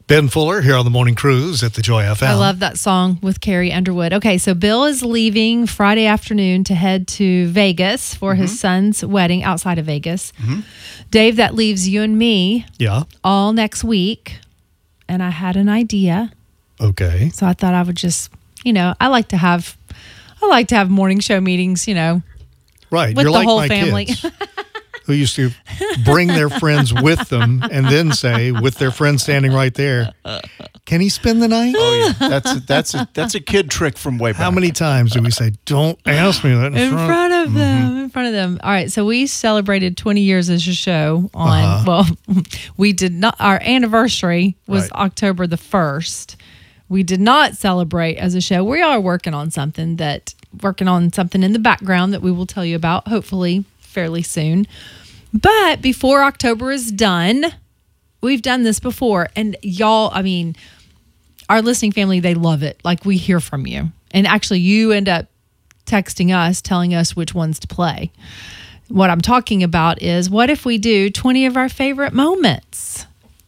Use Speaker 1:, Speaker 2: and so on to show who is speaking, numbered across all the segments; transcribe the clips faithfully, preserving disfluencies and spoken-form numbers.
Speaker 1: Ben Fuller here on the Morning Cruise at the Joy F M.
Speaker 2: I love that song with Carrie Underwood. Okay, so Bill is leaving Friday afternoon to head to Vegas for mm-hmm. his son's wedding outside of Vegas. Mm-hmm. Dave, that leaves you and me
Speaker 1: yeah.
Speaker 2: all next week. And I had an idea.
Speaker 1: Okay.
Speaker 2: So I thought I would just, you know, I like to have, I like to have morning show meetings, you know.
Speaker 1: Right.
Speaker 2: With
Speaker 1: You're
Speaker 2: the
Speaker 1: like
Speaker 2: whole
Speaker 1: my
Speaker 2: family.
Speaker 1: Kids, who used to bring their friends with them and then say, with their friend standing right there, can he spend the night?
Speaker 3: Oh, yeah. That's a, that's a, that's a kid trick from way back.
Speaker 1: How many times do we say, don't ask me that in,
Speaker 2: in
Speaker 1: front,
Speaker 2: front of them?
Speaker 1: Mm-hmm.
Speaker 2: In front of them. All right. So we celebrated twenty years as a show on, uh-huh. well, we did not, our anniversary was
Speaker 1: right.
Speaker 2: October the first. We did not celebrate as a show. We are working on something that, working on something in the background that we will tell you about, hopefully fairly soon. But before October is done, we've done this before. And y'all, I mean, our listening family, they love it. Like, we hear from you. And actually, you end up texting us, telling us which ones to play. What I'm talking about is, what if we do twenty of our favorite moments?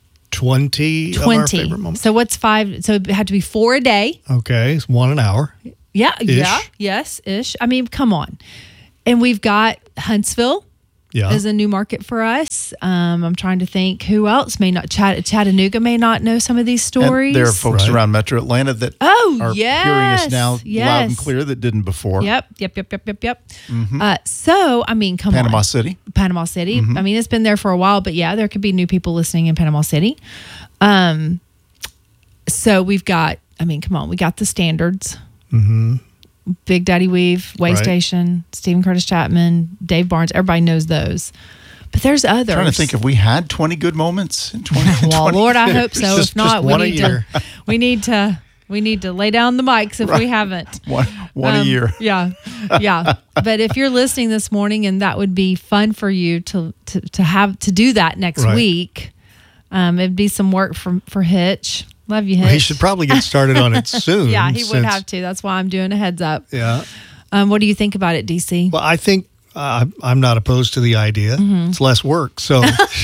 Speaker 1: twenty,
Speaker 2: twenty
Speaker 1: of our favorite moments.
Speaker 2: So what's five? So it had to be four a day.
Speaker 1: Okay, it's one an hour.
Speaker 2: Yeah,
Speaker 1: ish.
Speaker 2: yeah, yes, ish. I mean, come on. And we've got Huntsville.
Speaker 1: Yeah.
Speaker 2: Is a new market for us. Um, I'm trying to think who else may not. Chatt- Chattanooga may not know some of these stories.
Speaker 3: And there are folks
Speaker 1: right.
Speaker 3: around Metro Atlanta that
Speaker 2: oh,
Speaker 3: are
Speaker 2: yes,
Speaker 3: hearing us now
Speaker 2: yes.
Speaker 3: loud and clear that didn't before.
Speaker 2: Yep, yep, yep, yep, yep, yep. Mm-hmm. Uh, so, I mean, come
Speaker 3: Panama
Speaker 2: on.
Speaker 3: City.
Speaker 2: Panama City. Mm-hmm. I mean, it's been there for a while, but yeah, there could be new people listening in Panama City. Um, so we've got, I mean, come on, we got the standards.
Speaker 1: Mm-hmm.
Speaker 2: Big Daddy Weave, Way
Speaker 1: right.
Speaker 2: Station, Stephen Curtis Chapman, Dave Barnes. Everybody knows those. But there's others.
Speaker 3: I'm trying to think if we had twenty good moments in twenty twenty.
Speaker 2: Well, Lord, I hope so.
Speaker 1: just,
Speaker 2: if not, we need to we need to we need to lay down the mics if right. we haven't.
Speaker 3: One, one
Speaker 2: um,
Speaker 3: a year.
Speaker 2: Yeah. Yeah. But if you're listening this morning and that would be fun for you to to, to have to do that next
Speaker 1: right.
Speaker 2: week, um, it'd be some work for for Hitch. Love you, Hitch.
Speaker 1: Well, he should probably get started on it soon.
Speaker 2: Yeah, he
Speaker 1: since,
Speaker 2: would have to. That's why I'm doing a heads up.
Speaker 1: Yeah.
Speaker 2: Um, what do you think about it, D C?
Speaker 1: Well, I think uh, I'm not opposed to the idea. Mm-hmm. It's less work. So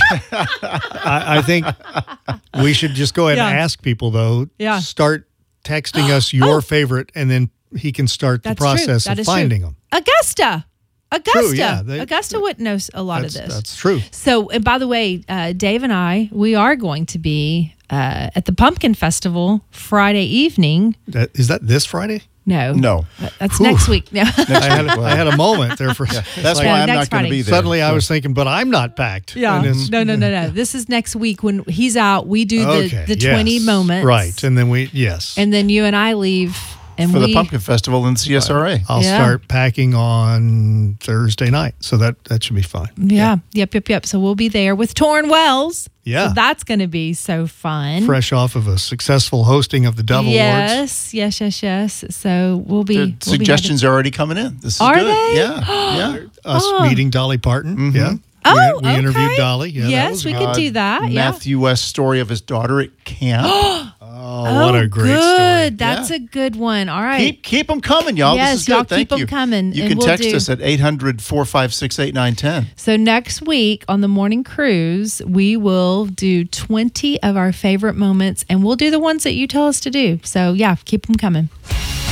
Speaker 1: I, I think we should just go ahead
Speaker 2: yeah.
Speaker 1: and ask people, though.
Speaker 2: Yeah.
Speaker 1: Start texting us your
Speaker 2: oh.
Speaker 1: favorite, and then he can start
Speaker 2: That's
Speaker 1: the process
Speaker 2: true. That
Speaker 1: of
Speaker 2: is
Speaker 1: finding
Speaker 2: true.
Speaker 1: them.
Speaker 2: Augusta. Augusta.
Speaker 1: True, yeah, they,
Speaker 2: Augusta would know a lot of this.
Speaker 1: That's true.
Speaker 2: So, and by the way, uh, Dave and I, we are going to be uh, at the Pumpkin Festival Friday evening.
Speaker 1: That, is that this Friday?
Speaker 2: No.
Speaker 3: No.
Speaker 2: That's
Speaker 1: Whew.
Speaker 2: next week. No.
Speaker 1: I, had a, I had a moment there for.
Speaker 3: Yeah, that's
Speaker 1: like,
Speaker 3: why I'm
Speaker 2: next
Speaker 3: not going to
Speaker 2: Friday.
Speaker 3: be there.
Speaker 1: Suddenly I was thinking, but I'm not packed.
Speaker 2: Yeah.
Speaker 1: And it's-
Speaker 2: No, no, no, no. This is next week when he's out. We do the,
Speaker 1: okay,
Speaker 2: the
Speaker 1: yes,
Speaker 2: twenty moments.
Speaker 1: Right. And then we, yes.
Speaker 2: And then you and I leave. And
Speaker 3: for
Speaker 2: we,
Speaker 3: the Pumpkin Festival in C S R A.
Speaker 1: I'll
Speaker 2: Yeah.
Speaker 1: start packing on Thursday night. So that, that should be fine.
Speaker 2: Yeah. Yep, yep, yep. So we'll be there with Torrin Wells.
Speaker 1: Yeah.
Speaker 2: So that's going to be so fun.
Speaker 1: Fresh off of a successful hosting of the Dove Awards.
Speaker 2: Yes, yes, yes, yes. So we'll be.
Speaker 3: The
Speaker 2: we'll
Speaker 3: suggestions are already coming in. This is
Speaker 2: Are
Speaker 3: good.
Speaker 2: they?
Speaker 3: Yeah. Yeah.
Speaker 1: Us
Speaker 2: Oh.
Speaker 1: meeting Dolly Parton.
Speaker 3: Mhm.
Speaker 1: Yeah.
Speaker 2: Oh,
Speaker 1: we, we interviewed
Speaker 2: okay.
Speaker 1: Dolly. Yeah, that
Speaker 2: yes,
Speaker 1: was
Speaker 2: we
Speaker 1: good.
Speaker 2: could do that. Yeah.
Speaker 3: Matthew West's story of his daughter at camp.
Speaker 1: Oh, what a great
Speaker 2: good.
Speaker 1: story.
Speaker 2: That's
Speaker 3: Yeah.
Speaker 2: a good one. All right.
Speaker 3: Keep keep them coming, y'all.
Speaker 2: Yes,
Speaker 3: this is good.
Speaker 2: y'all
Speaker 3: Thank
Speaker 2: keep 'em
Speaker 3: you.
Speaker 2: coming,
Speaker 3: You
Speaker 2: and
Speaker 3: can
Speaker 2: we'll
Speaker 3: text
Speaker 2: do-
Speaker 3: us at eight hundred, four five six, eight nine one zero.
Speaker 2: So next week on the morning cruise, we will do twenty of our favorite moments, and we'll do the ones that you tell us to do. So yeah, keep them coming.